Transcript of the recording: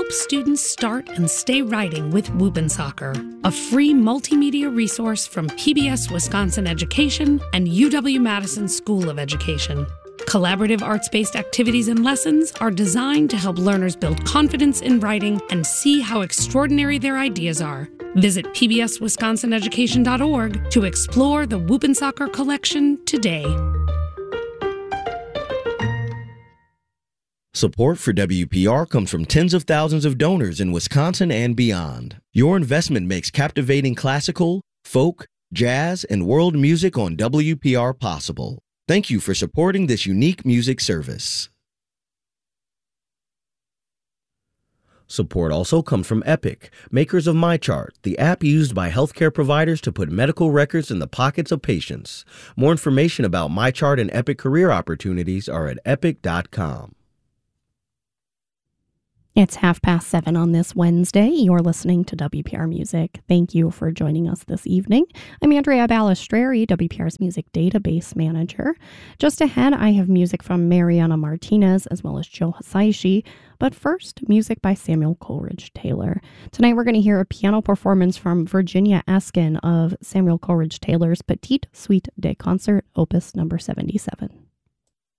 help students start and stay writing with Whoopin' a free multimedia resource from PBS Wisconsin Education and UW-Madison School of Education. Collaborative arts-based activities and lessons are designed to help learners build confidence in writing and see how extraordinary their ideas are. Visit pbswisconsinaeducation.org to explore the Whoopin' Soccer collection today. Support for WPR comes from tens of thousands of donors in Wisconsin and beyond. Your investment makes captivating classical, folk, jazz, and world music on WPR possible. Thank you for supporting this unique music service. Support also comes from Epic, makers of MyChart, the app used by healthcare providers to put medical records in the pockets of patients. More information about MyChart and Epic career opportunities are at epic.com. It's 7:30 on this Wednesday. You're listening to WPR Music. Thank you for joining us this evening. I'm Andrea Balistreri, WPR's Music Database Manager. Just ahead, I have music from Mariana Martinez as well as Joe Hisaishi. But first, music by Samuel Coleridge Taylor. Tonight, we're going to hear a piano performance from Virginia Askin of Samuel Coleridge Taylor's Petite Suite de Concert, Opus number 77.